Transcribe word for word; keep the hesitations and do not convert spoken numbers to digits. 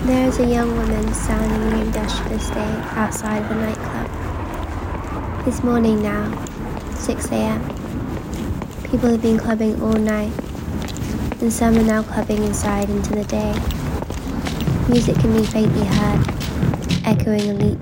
There is a young woman standing in an industrial estate outside of a nightclub. It's morning now, six a.m. People have been clubbing all night, and some are now clubbing inside into the day. Music can be faintly heard, echoing elite